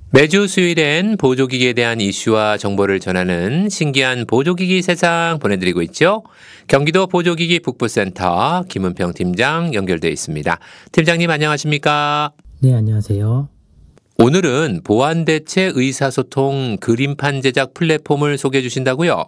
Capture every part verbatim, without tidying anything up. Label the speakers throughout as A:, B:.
A: 매주 수요일엔 보조기기에 대한 이슈와 정보를 전하는 신기한 보조기기 세상 보내드리고 있죠. 경기도 보조기기 북부센터 김은평 팀장 연결되어 있습니다. 팀장님 안녕하십니까?
B: 네, 안녕하세요.
A: 오늘은 보안대체 의사소통 그림판 제작 플랫폼을 소개해 주신다고요?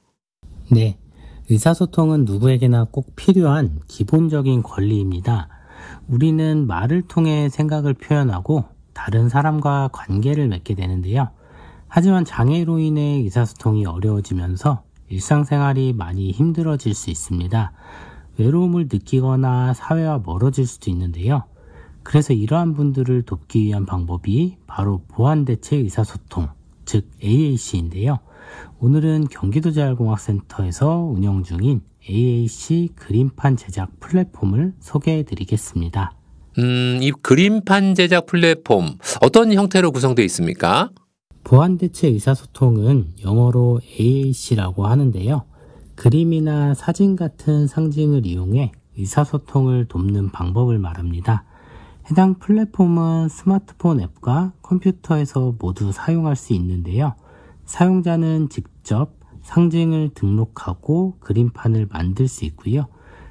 B: 네, 의사소통은 누구에게나 꼭 필요한 기본적인 권리입니다. 우리는 말을 통해 생각을 표현하고 다른 사람과 관계를 맺게 되는데요. 하지만 장애로 인해 의사소통이 어려워지면서 일상생활이 많이 힘들어질 수 있습니다. 외로움을 느끼거나 사회와 멀어질 수도 있는데요. 그래서 이러한 분들을 돕기 위한 방법이 바로 보안대체 의사소통, 즉 에이에이씨인데요. 오늘은 경기도재활공학센터에서 운영 중인 에이에이씨 그림판 제작 플랫폼을 소개해 드리겠습니다.
A: 음, 이 그림판 제작 플랫폼 어떤 형태로 구성되어 있습니까?
B: 보안대체 의사소통은 영어로 에이에이씨라고 하는데요. 그림이나 사진 같은 상징을 이용해 의사소통을 돕는 방법을 말합니다. 해당 플랫폼은 스마트폰 앱과 컴퓨터에서 모두 사용할 수 있는데요. 사용자는 직접 상징을 등록하고 그림판을 만들 수 있고요.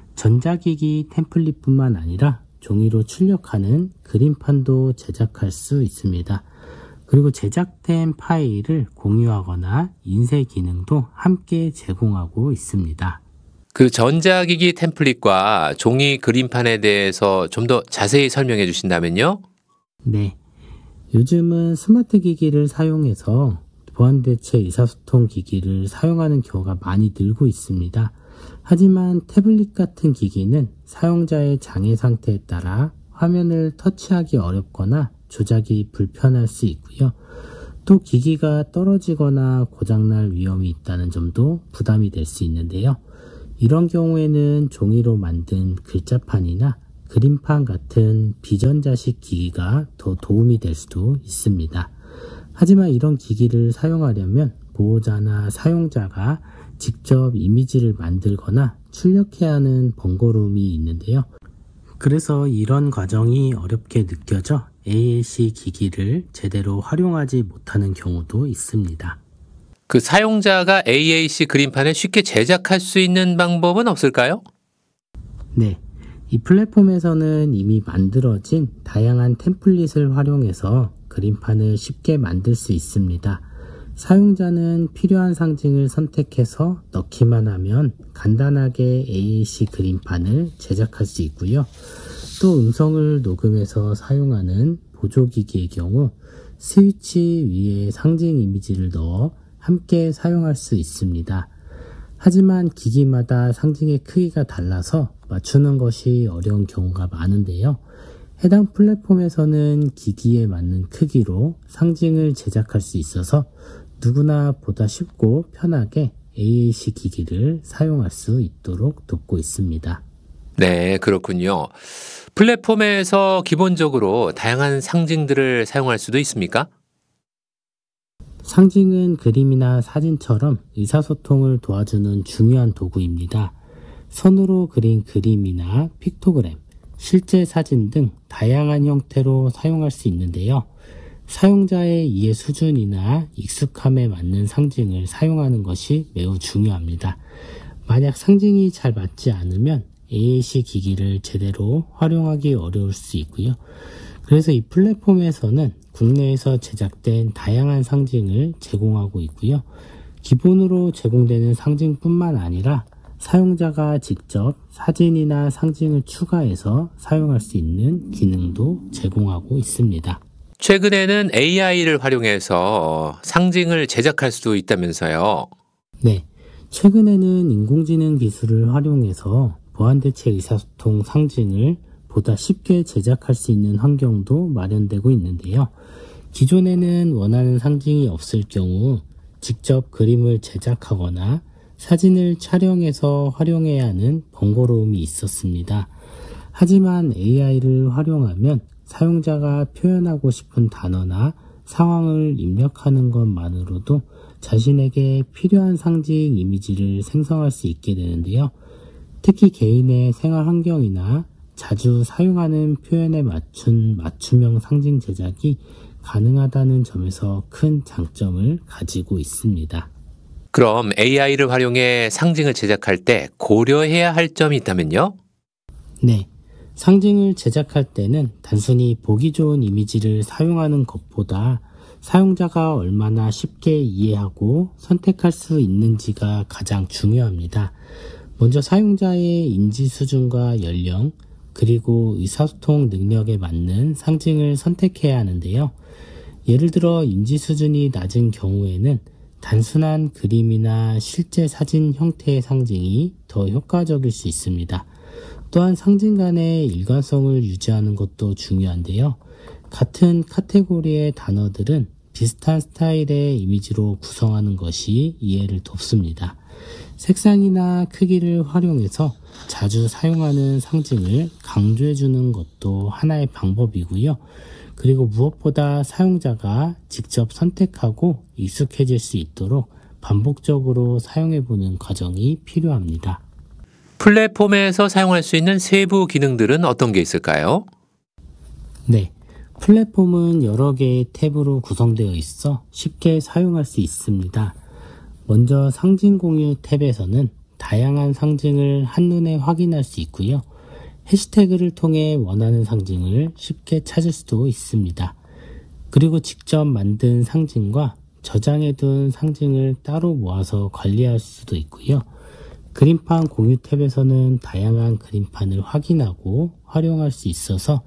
B: 전자기기 템플릿뿐만 아니라 종이로 출력하는 그림판도 제작할 수 있습니다. 그리고 제작된 파일을 공유하거나 인쇄 기능도 함께 제공하고 있습니다.
A: 그 전자기기 템플릿과 종이 그림판에 대해서 좀 더 자세히 설명해 주신다면요?
B: 네, 요즘은 스마트 기기를 사용해서 보안대체 의사소통 기기를 사용하는 경우가 많이 늘고 있습니다. 하지만 태블릿 같은 기기는 사용자의 장애 상태에 따라 화면을 터치하기 어렵거나 조작이 불편할 수 있고요. 또 기기가 떨어지거나 고장날 위험이 있다는 점도 부담이 될 수 있는데요. 이런 경우에는 종이로 만든 글자판이나 그림판 같은 비전자식 기기가 더 도움이 될 수도 있습니다. 하지만 이런 기기를 사용하려면 보호자나 사용자가 직접 이미지를 만들거나 출력해야 하는 번거로움이 있는데요. 그래서 이런 과정이 어렵게 느껴져 에이에이씨 기기를 제대로 활용하지 못하는 경우도 있습니다.
A: 그 사용자가 에이에이씨 그림판을 쉽게 제작할 수 있는 방법은 없을까요?
B: 네, 이 플랫폼에서는 이미 만들어진 다양한 템플릿을 활용해서 그림판을 쉽게 만들 수 있습니다. 사용자는 필요한 상징을 선택해서 넣기만 하면 간단하게 에이에이씨 그림판을 제작할 수 있고요. 또 음성을 녹음해서 사용하는 보조기기의 경우 스위치 위에 상징 이미지를 넣어 함께 사용할 수 있습니다. 하지만 기기마다 상징의 크기가 달라서 맞추는 것이 어려운 경우가 많은데요. 해당 플랫폼에서는 기기에 맞는 크기로 상징을 제작할 수 있어서 누구나 보다 쉽고 편하게 에이에이씨 기기를 사용할 수 있도록 돕고 있습니다.
A: 네, 그렇군요. 플랫폼에서 기본적으로 다양한 상징들을 사용할 수도 있습니까?
B: 상징은 그림이나 사진처럼 의사소통을 도와주는 중요한 도구입니다. 손으로 그린 그림이나 픽토그램, 실제 사진 등 다양한 형태로 사용할 수 있는데요. 사용자의 이해 수준이나 익숙함에 맞는 상징을 사용하는 것이 매우 중요합니다. 만약 상징이 잘 맞지 않으면 에이에이씨 기기를 제대로 활용하기 어려울 수 있고요. 그래서 이 플랫폼에서는 국내에서 제작된 다양한 상징을 제공하고 있고요. 기본으로 제공되는 상징뿐만 아니라 사용자가 직접 사진이나 상징을 추가해서 사용할 수 있는 기능도 제공하고 있습니다.
A: 최근에는 에이아이를 활용해서 상징을 제작할 수도 있다면서요.
B: 네, 최근에는 인공지능 기술을 활용해서 보안대체 의사소통 상징을 보다 쉽게 제작할 수 있는 환경도 마련되고 있는데요. 기존에는 원하는 상징이 없을 경우 직접 그림을 제작하거나 사진을 촬영해서 활용해야 하는 번거로움이 있었습니다. 하지만 에이아이를 활용하면 사용자가 표현하고 싶은 단어나 상황을 입력하는 것만으로도 자신에게 필요한 상징 이미지를 생성할 수 있게 되는데요. 특히 개인의 생활 환경이나 자주 사용하는 표현에 맞춘 맞춤형 상징 제작이 가능하다는 점에서 큰 장점을 가지고 있습니다.
A: 그럼 에이아이를 활용해 상징을 제작할 때 고려해야 할 점이 있다면요?
B: 네, 상징을 제작할 때는 단순히 보기 좋은 이미지를 사용하는 것보다 사용자가 얼마나 쉽게 이해하고 선택할 수 있는지가 가장 중요합니다. 먼저 사용자의 인지 수준과 연령, 그리고 의사소통 능력에 맞는 상징을 선택해야 하는데요. 예를 들어 인지 수준이 낮은 경우에는 단순한 그림이나 실제 사진 형태의 상징이 더 효과적일 수 있습니다. 또한 상징 간의 일관성을 유지하는 것도 중요한데요. 같은 카테고리의 단어들은 비슷한 스타일의 이미지로 구성하는 것이 이해를 돕습니다. 색상이나 크기를 활용해서 자주 사용하는 상징을 강조해주는 것도 하나의 방법이고요. 그리고 무엇보다 사용자가 직접 선택하고 익숙해질 수 있도록 반복적으로 사용해보는 과정이 필요합니다.
A: 플랫폼에서 사용할 수 있는 세부 기능들은 어떤 게 있을까요?
B: 네, 플랫폼은 여러 개의 탭으로 구성되어 있어 쉽게 사용할 수 있습니다. 먼저 상징 공유 탭에서는 다양한 상징을 한눈에 확인할 수 있고요. 해시태그를 통해 원하는 상징을 쉽게 찾을 수도 있습니다. 그리고 직접 만든 상징과 저장해둔 상징을 따로 모아서 관리할 수도 있고요. 그림판 공유 탭에서는 다양한 그림판을 확인하고 활용할 수 있어서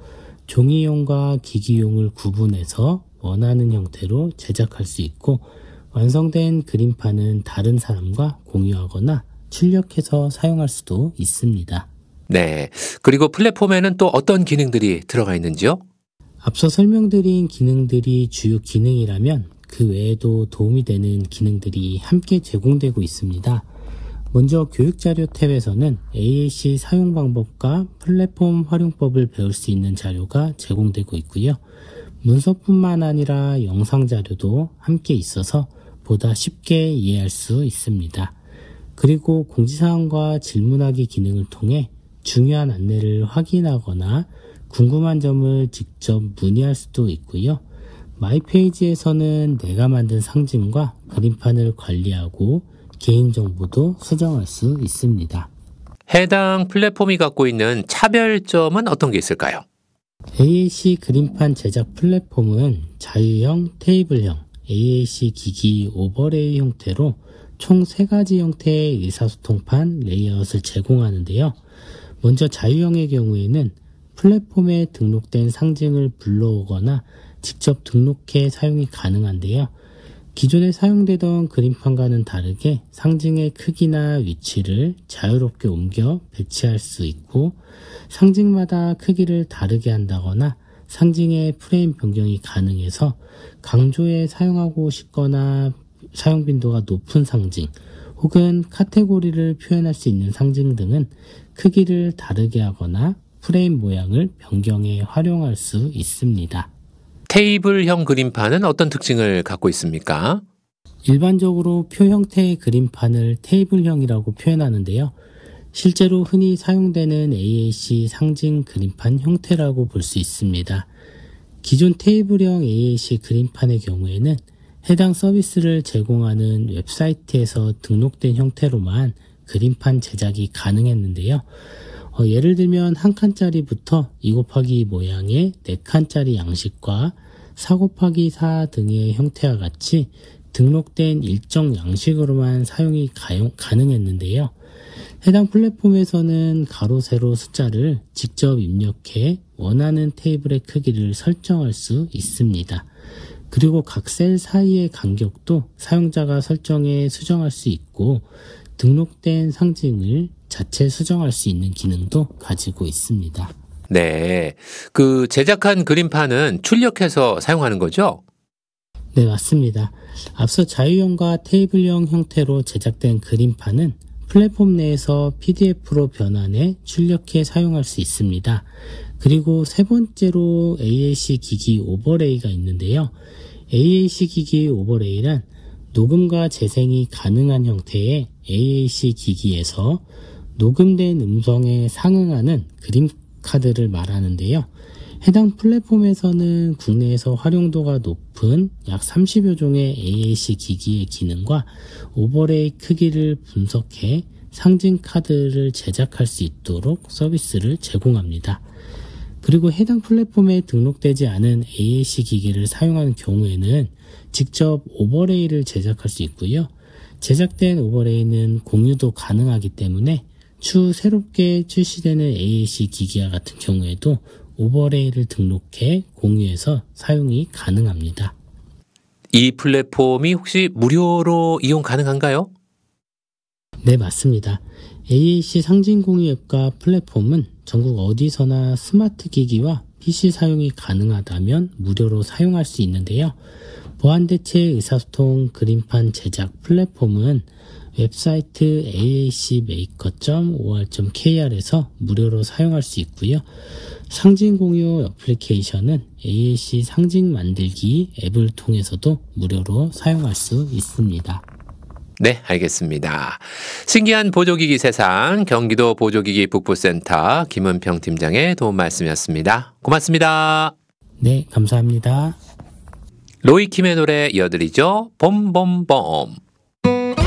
B: 종이용과 기기용을 구분해서 원하는 형태로 제작할 수 있고, 완성된 그림판은 다른 사람과 공유하거나 출력해서 사용할 수도 있습니다.
A: 네. 그리고 플랫폼에는 또 어떤 기능들이 들어가 있는지요?
B: 앞서 설명드린 기능들이 주요 기능이라면 그 외에도 도움이 되는 기능들이 함께 제공되고 있습니다. 먼저 교육자료 탭에서는 에이에이씨 사용 방법과 플랫폼 활용법을 배울 수 있는 자료가 제공되고 있고요. 문서뿐만 아니라 영상 자료도 함께 있어서 보다 쉽게 이해할 수 있습니다. 그리고 공지사항과 질문하기 기능을 통해 중요한 안내를 확인하거나 궁금한 점을 직접 문의할 수도 있고요. 마이페이지에서는 내가 만든 상징과 그림판을 관리하고 개인정보도 수정할 수 있습니다.
A: 해당 플랫폼이 갖고 있는 차별점은 어떤 게 있을까요?
B: 에이에이씨 그림판 제작 플랫폼은 자유형, 테이블형, 에이에이씨 기기 오버레이 형태로 총 세 가지 형태의 의사소통판 레이아웃을 제공하는데요. 먼저 자유형의 경우에는 플랫폼에 등록된 상징을 불러오거나 직접 등록해 사용이 가능한데요. 기존에 사용되던 그림판과는 다르게 상징의 크기나 위치를 자유롭게 옮겨 배치할 수 있고, 상징마다 크기를 다르게 한다거나 상징의 프레임 변경이 가능해서 강조해 사용하고 싶거나 사용 빈도가 높은 상징 혹은 카테고리를 표현할 수 있는 상징 등은 크기를 다르게 하거나 프레임 모양을 변경해 활용할 수 있습니다.
A: 테이블형 그림판은 어떤 특징을 갖고 있습니까?
B: 일반적으로 표 형태의 그림판을 테이블형이라고 표현하는데요. 실제로 흔히 사용되는 에이에이씨 상징 그림판 형태라고 볼 수 있습니다. 기존 테이블형 에이에이씨 그림판의 경우에는 해당 서비스를 제공하는 웹사이트에서 등록된 형태로만 그림판 제작이 가능했는데요. 어, 예를 들면 한 칸짜리부터 이 곱하기 이 모양의 네 칸짜리 양식과 사 곱하기 사 등의 형태와 같이 등록된 일정 양식으로만 사용이 가용, 가능했는데요. 해당 플랫폼에서는 가로, 세로 숫자를 직접 입력해 원하는 테이블의 크기를 설정할 수 있습니다. 그리고 각 셀 사이의 간격도 사용자가 설정해 수정할 수 있고, 등록된 상징을 자체 수정할 수 있는 기능도 가지고 있습니다.
A: 네. 그 제작한 그림판은 출력해서 사용하는 거죠?
B: 네, 맞습니다. 앞서 자유형과 테이블형 형태로 제작된 그림판은 플랫폼 내에서 피디에프로 변환해 출력해 사용할 수 있습니다. 그리고 세 번째로 에이에이씨 기기 오버레이가 있는데요. 에이에이씨 기기 오버레이란 녹음과 재생이 가능한 형태의 에이에이씨 기기에서 녹음된 음성에 상응하는 그림 카드를 말하는데요. 해당 플랫폼에서는 국내에서 활용도가 높은 약 삼십여 종의 에이에이씨 기기의 기능과 오버레이 크기를 분석해 상징 카드를 제작할 수 있도록 서비스를 제공합니다. 그리고 해당 플랫폼에 등록되지 않은 에이에이씨 기기를 사용하는 경우에는 직접 오버레이를 제작할 수 있고요. 제작된 오버레이는 공유도 가능하기 때문에 추후 새롭게 출시되는 에이에이씨 기기와 같은 경우에도 오버레이를 등록해 공유해서 사용이 가능합니다.
A: 이 플랫폼이 혹시 무료로 이용 가능한가요?
B: 네, 맞습니다. 에이에이씨 상징 공유 앱과 플랫폼은 전국 어디서나 스마트 기기와 피씨 사용이 가능하다면 무료로 사용할 수 있는데요. 보안대체 의사소통 그림판 제작 플랫폼은 웹사이트 에이에이씨 메이커 닷 오알 닷 케이알에서 무료로 사용할 수 있고요. 상징 공유 어플리케이션은 에이에이씨 상징 만들기 앱을 통해서도 무료로 사용할 수 있습니다.
A: 네, 알겠습니다. 신기한 보조기기 세상 경기도 보조기기 북부센터 김은평 팀장의 도움 말씀이었습니다. 고맙습니다.
B: 네, 감사합니다.
A: 로이킴의 노래 이어드리죠. 봄봄봄.